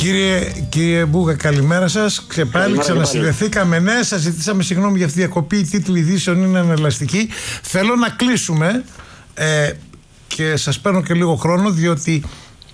Κύριε Μπούγα, καλημέρα σας. Πάλι ξανασυνδεθήκαμε. Ναι, σας ζητήσαμε συγγνώμη για αυτή τη διακοπή. Οι τίτλοι ειδήσεων είναι ανελαστικοί. Θέλω να κλείσουμε και σας παίρνω και λίγο χρόνο, διότι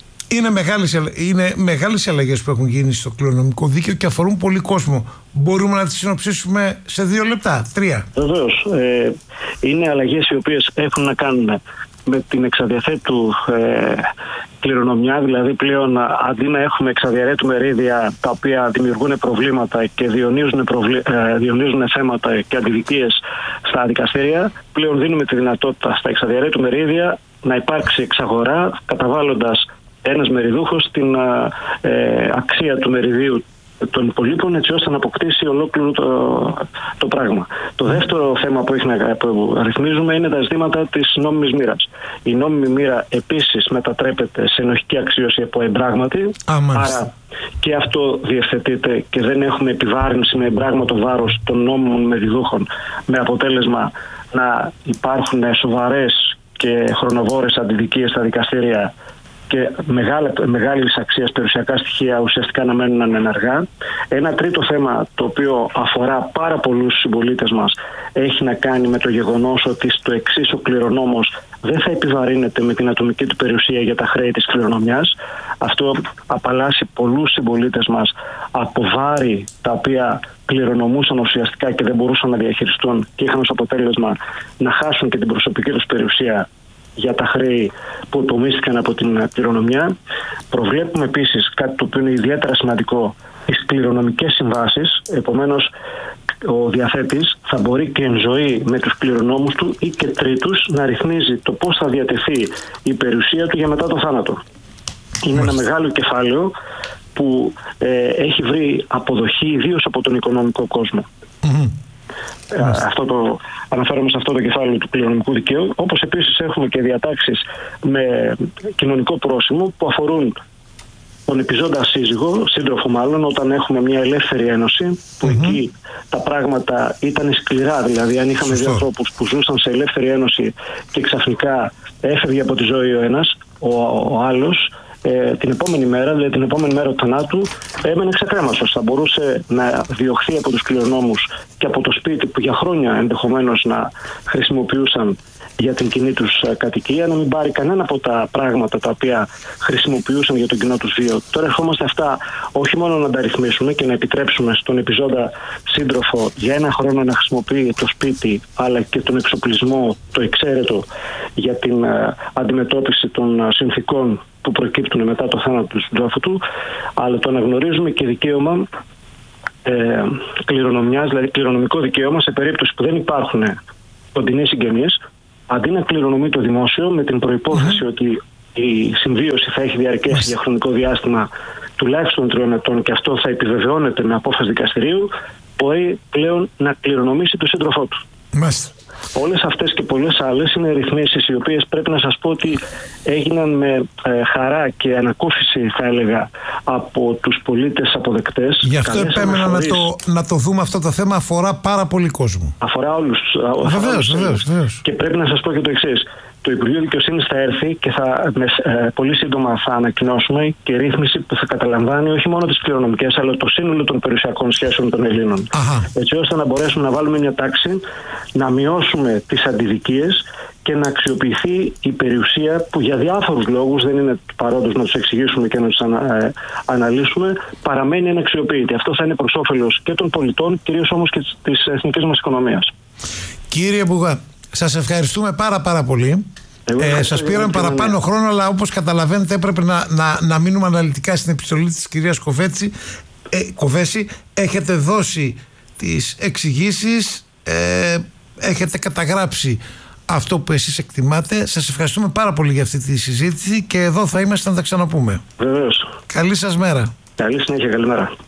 είναι μεγάλες αλλαγές που έχουν γίνει στο κληρονομικό δίκαιο και αφορούν πολύ κόσμο. Μπορούμε να τις συνοψίσουμε σε 2 λεπτά, 3? Βεβαίως. Είναι αλλαγές οι οποίες έχουν να κάνουν με την εξαδιαθέτου κληρονομιά, δηλαδή πλέον αντί να έχουμε εξαδιαρέτου μερίδια τα οποία δημιουργούν προβλήματα και διονύζουν θέματα και αντιδικίες στα δικαστήρια, πλέον δίνουμε τη δυνατότητα στα εξαδιαρέτου μερίδια να υπάρξει εξαγορά, καταβάλλοντας ένας μεριδούχος την αξία του μεριδίου των υπολείπων, έτσι ώστε να αποκτήσει ολόκληρο το πράγμα. Το δεύτερο θέμα που ρυθμίζουμε είναι τα ζητήματα της νόμιμης μοίρας. Η νόμιμη μοίρα επίσης μετατρέπεται σε ενοχική αξίωση από εμπράγματη. Άρα και αυτό διευθετείται και δεν έχουμε επιβάρυνση με εμπράγματο βάρος των νόμιμων μεριδούχων, με αποτέλεσμα να υπάρχουν σοβαρές και χρονοβόρες αντιδικίες στα δικαστήρια και μεγάλης αξίας περιουσιακά στοιχεία ουσιαστικά να μένουν ανενεργά. Ένα τρίτο θέμα, το οποίο αφορά πάρα πολλούς συμπολίτες μας, έχει να κάνει με το γεγονός ότι στο εξής ο κληρονόμος δεν θα επιβαρύνεται με την ατομική του περιουσία για τα χρέη της κληρονομιάς. Αυτό απαλλάσσει πολλούς συμπολίτες μας από βάρη τα οποία κληρονομούσαν ουσιαστικά και δεν μπορούσαν να διαχειριστούν και είχαν ως αποτέλεσμα να χάσουν και την προσωπική τους περιουσία για τα χρέη που τομίστηκαν από την κληρονομιά. Προβλέπουμε επίσης κάτι το οποίο είναι ιδιαίτερα σημαντικό, τις κληρονομικές συμβάσεις. Επομένως, ο διαθέτης θα μπορεί και εν ζωή με τους κληρονόμους του ή και τρίτους να ρυθμίζει το πώς θα διατεθεί η περιουσία του για μετά το θάνατο. Είναι ένα μεγάλο κεφάλαιο που έχει βρει αποδοχή ιδίως από τον οικονομικό κόσμο. Αναφέρομαι σε αυτό το κεφάλαιο του κληρονομικού δικαίου, όπως επίσης έχουμε και διατάξεις με κοινωνικό πρόσημο που αφορούν τον επιζώντα σύντροφο μάλλον, όταν έχουμε μια ελεύθερη ένωση, που εκεί τα πράγματα ήταν σκληρά. Δηλαδή, αν είχαμε δύο ανθρώπους που ζούσαν σε ελεύθερη ένωση και ξαφνικά έφευγε από τη ζωή ο ένας, ο άλλος, την επόμενη μέρα, δηλαδή την επόμενη μέρα του θανάτου, έμενε ξεκρέμαστος. Θα μπορούσε να διωχθεί από τους κληρονόμους και από το σπίτι που για χρόνια ενδεχομένως να χρησιμοποιούσαν για την κοινή τους κατοικία, να μην πάρει κανένα από τα πράγματα τα οποία χρησιμοποιούσαν για τον κοινό τους βίο. Τώρα ερχόμαστε αυτά όχι μόνο να τα ρυθμίσουμε και να επιτρέψουμε στον επιζώντα σύντροφο για 1 χρόνο να χρησιμοποιεί το σπίτι, αλλά και τον εξοπλισμό, το εξαίρετο για την αντιμετώπιση των συνθηκών που προκύπτουν μετά το θάνατο του συντρόφου του, αλλά το αναγνωρίζουμε και δικαίωμα κληρονομιάς, δηλαδή κληρονομικό δικαίωμα σε περίπτωση που δεν υπάρχουν κοντινοί συγγενείς, αντί να κληρονομεί το δημόσιο με την προϋπόθεση ότι η συμβίωση θα έχει διαρκέσει για χρονικό διάστημα τουλάχιστον 3 ετών και αυτό θα επιβεβαιώνεται με απόφαση δικαστηρίου, μπορεί πλέον να κληρονομήσει τον σύντροφό του. Όλες αυτές και πολλές άλλες είναι ρυθμίσεις οι οποίες πρέπει να σας πω ότι έγιναν με χαρά και ανακούφιση, θα έλεγα, από τους πολίτες αποδεκτές. Γι' αυτό επέμενα να το δούμε αυτό το θέμα, αφορά πάρα πολύ κόσμο. Αφορά όλους. Βεβαίως. Και πρέπει να σας πω και το εξής. Το Υπουργείο Δικαιοσύνης θα έρθει και πολύ σύντομα θα ανακοινώσουμε και ρύθμιση που θα καταλαμβάνει όχι μόνο τις κληρονομικές, αλλά το σύνολο των περιουσιακών σχέσεων των Ελλήνων. Έτσι ώστε να μπορέσουμε να βάλουμε μια τάξη, να μειώσουμε τις αντιδικίες και να αξιοποιηθεί η περιουσία που για διάφορους λόγους, δεν είναι παρόντος να τους εξηγήσουμε και να τους αναλύσουμε, παραμένει αναξιοποιητή. Αυτό θα είναι προς όφελος και των πολιτών, κυρίως όμως και της εθνικής μας οικονομίας. Κύριε Μπουγά, σας ευχαριστούμε πάρα πολύ. Σας πήραμε παραπάνω χρόνο, αλλά όπως καταλαβαίνετε έπρεπε να μείνουμε αναλυτικά στην επιστολή της κυρίας Κοβέση. Έχετε δώσει τις εξηγήσεις, έχετε καταγράψει αυτό που εσείς εκτιμάτε. Σας ευχαριστούμε πάρα πολύ για αυτή τη συζήτηση και εδώ θα είμαστε να τα ξαναπούμε. Βεβαίως. Καλή σας μέρα. Καλή συνέχεια, καλημέρα.